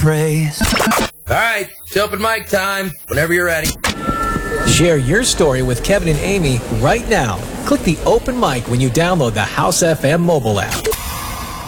praise. All right, it's open mic time. Whenever you're ready. Share your story with Kevin and Amy right now. Click the open mic when you download the House FM mobile app.